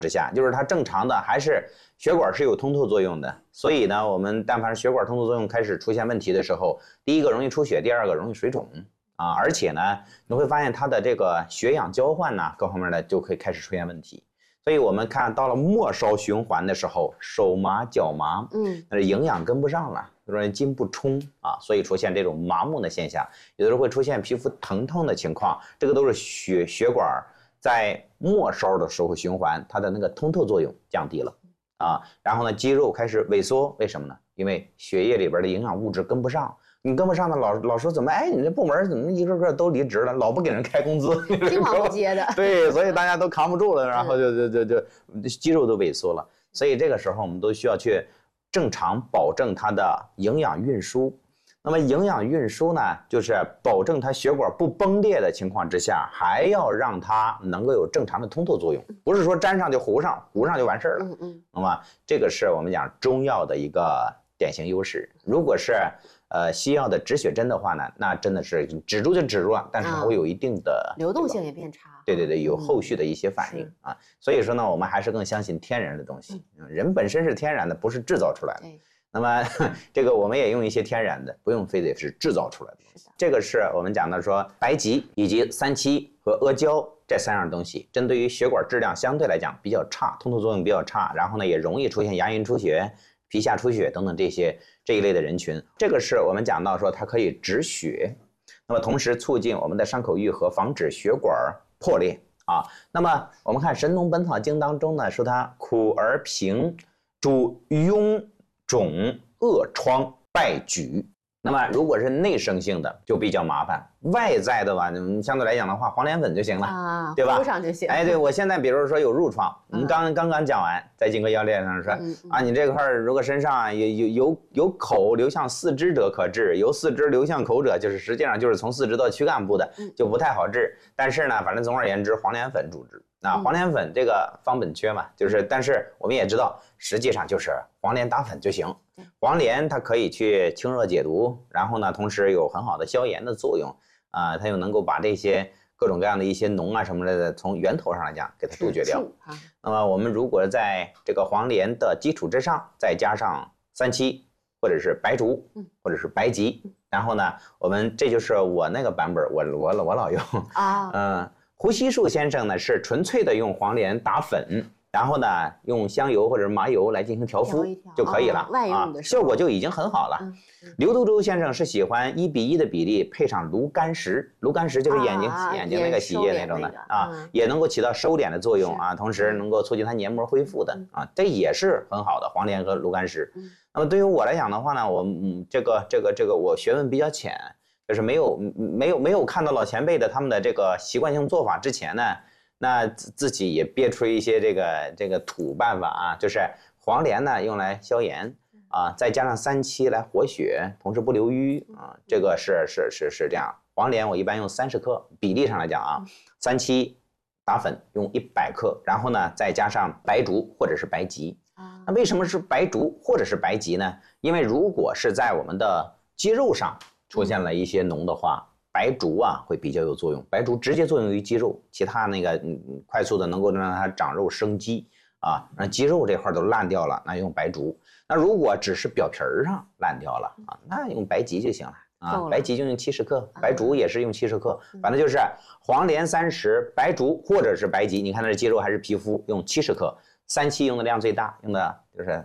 之下，就是它正常的还是血管是有通透作用的。所以呢，我们但凡血管通透作用开始出现问题的时候，第一个容易出血，第二个容易水肿啊，而且呢，你会发现它的这个血氧交换呢，各方面呢就可以开始出现问题。所以我们看到了末梢循环的时候，手麻脚麻，那是营养跟不上了，就是筋不充啊，所以出现这种麻木的现象，有的时候会出现皮肤疼痛的情况，这个都是血管在末梢的时候循环，它的那个通透作用降低了啊，然后呢，肌肉开始萎缩，为什么呢？因为血液里边的营养物质跟不上。你跟不上呢，老说怎么你这部门怎么一个个都离职了，老不给人开工资， 青黄不接的。 对，所以大家都扛不住了，然后就肌肉都萎缩了。所以这个时候我们都需要去正常保证它的营养运输。那么营养运输呢，就是保证它血管不崩裂的情况之下，还要让它能够有正常的通透作用，不是说沾上就糊上就完事儿了。那么这个是我们讲中药的一个典型优势。如果是西药的止血针的话呢，那真的是止住就止住了，但是它会有一定的流动性也变差。 对，有后续的一些反应啊。所以说呢，我们还是更相信天然的东西。人本身是天然的，不是制造出来的。那么这个我们也用一些天然的，不用非得是制造出来的东西。这个是我们讲的说白及以及三七和阿胶这3样东西，针对于血管质量相对来讲比较差，通透作用比较差，然后呢也容易出现牙龈出血、皮下出血等等这一类的人群。这个是我们讲到说它可以止血，那么同时促进我们的伤口愈合，防止血管破裂啊。那么我们看《神农本草经》当中呢，说它苦而平，主痈肿恶疮败局。那么如果是内生性的就比较麻烦，外在的吧，相对来讲的话，黄连粉就行了啊，对吧？敷上就行。 对，我现在比如说有褥疮，我们刚刚讲完，在金科药列上说啊，你这块如果身上有口流向四肢者可治，由四肢流向口者，就是实际上就是从四肢到躯干部的，就不太好治。但是呢，反正总而言之，黄连粉主治。黄连粉这个方本缺嘛，但是我们也知道，实际上就是黄连打粉就行。黄连它可以去清热解毒，然后呢，同时有很好的消炎的作用啊，它又能够把这些各种各样的一些脓啊什么的，从源头上来讲给它杜绝掉。那么我们如果在这个黄连的基础之上，再加上三七或者是白术或者是白及，然后呢，这就是我那个版本，我老用啊。胡锡树先生呢是纯粹的用黄连打粉，然后呢用香油或者麻油来进行调敷就可以了啊，效果就已经很好了。刘督洲先生是喜欢1:1的比例配上炉甘石，炉甘石就是眼睛那个洗液那种的啊，也能够起到收敛的作用啊，同时能够促进它黏膜恢复的啊，这也是很好的黄连和炉甘石。那么对于我来讲的话呢，我这个我学问比较浅。就是没有看到老前辈的他们的这个习惯性做法之前呢，那自己也憋出一些这个土办法啊，就是黄连呢用来消炎啊，再加上三七来活血，同时不流瘀啊，这个是这样。黄连我一般用30克，比例上来讲啊，三七打粉用100克，然后呢再加上白术或者是白及。那为什么是白术或者是白及呢？因为如果是在我们的肌肉上出现了一些脓的话，白术啊会比较有作用。白术直接作用于肌肉，其他那个快速的能够让它长肉生肌啊，让肌肉这块都烂掉了，那用白术。那如果只是表皮上烂掉了啊，那用白及就行了啊。白及就用70克，白术也是用70克，反正就是黄连30，白术或者是白及，你看它是肌肉还是皮肤，用70克。三七用的量最大，用的就是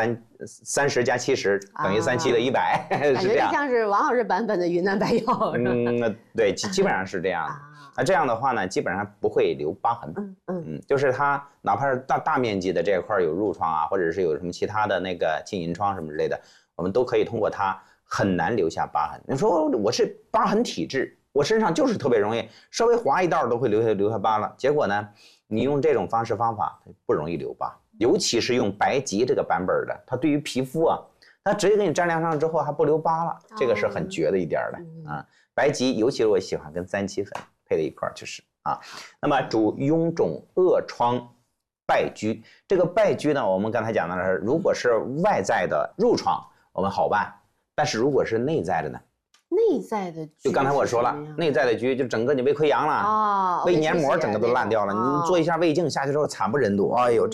30加70等于3七的100， 感觉就像是王老师版本的云南白药。 对，基本上是这样的。那这样的话呢，基本上不会留疤痕。就是它哪怕是大面积的这块有褥疮啊，或者是有什么其他的那个浸银疮什么之类的，我们都可以通过它很难留下疤痕。你说我是疤痕体质，我身上就是特别容易，稍微划一道都会留下疤了。结果呢？你用这种方法不容易留疤，尤其是用白及这个版本的，它对于皮肤啊，它直接给你沾亮上之后还不留疤了，这个是很绝的一点的啊。白及尤其是我喜欢跟三七粉配在一块就是啊。那么主痈肿恶疮败疽，这个败疽呢，我们刚才讲的是，如果是外在的褥疮我们好办，但是如果是内在的呢？ 内在的就刚才我说了，内在的局就整个你胃溃疡了，胃黏膜整个都烂掉了。你做一下胃镜下去之后惨不忍睹，哎呦。